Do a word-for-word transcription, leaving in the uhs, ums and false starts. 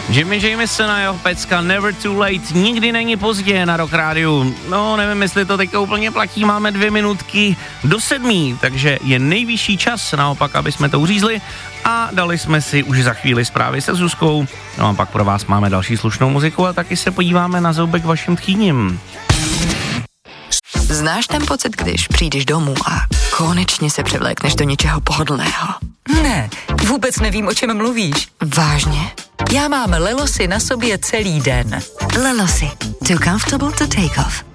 Jimmy Jamison a jeho pecka Never Too Late, nikdy není pozdě na Rock Rádiu. No, nevím, jestli to teďka úplně platí, máme dvě minutky do sedmí, takže je nejvyšší čas naopak, aby jsme to uřízli a dali jsme si už za chvíli zprávy se Zuzkou. No a pak pro vás máme další slušnou muziku a taky se podíváme na zoubek vašim tchýním. Znáš ten pocit, když přijdeš domů a konečně se převlékneš do něčeho pohodlného? Ne, vůbec nevím, o čem mluvíš. Vážně? Já mám Lelosy na sobě celý den. Lelosy. Too comfortable to take off.